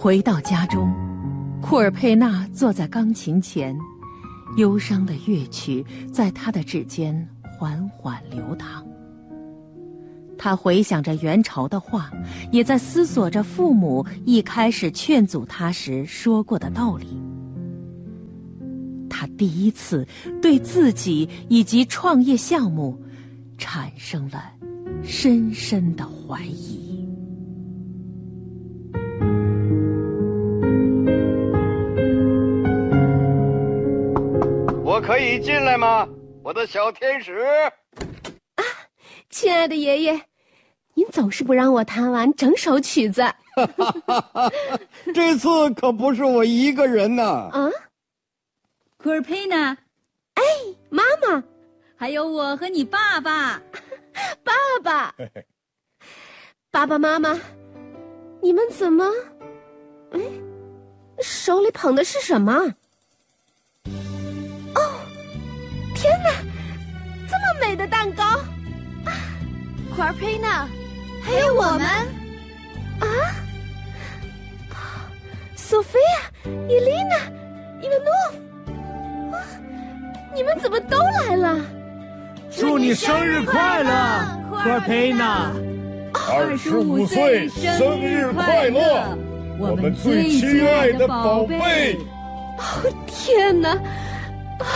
回到家中，库尔佩纳坐在钢琴前，忧伤的乐曲在他的指尖缓缓流淌。他回想着元朝的话，也在思索着父母一开始劝阻他时说过的道理。他第一次对自己以及创业项目产生了深深的怀疑。 我可以进来吗，我的小天使？ 啊，亲爱的爷爷，您总是不让我弹完整首曲子。 这次可不是我一个人呐。 啊， 库尔佩纳， 哎，妈妈， 还有我和你爸爸。 爸爸，爸爸妈妈，你们怎么？哎，手里捧的是什么？哦，天哪，这么美的蛋糕！ 库尔佩纳，还有我们啊，索菲亚、伊丽娜、伊万诺夫，你们怎么都来了？ 祝你生日快乐，库尔佩纳 ！25岁生日快乐，我们最亲爱的宝贝！ 哦，天哪！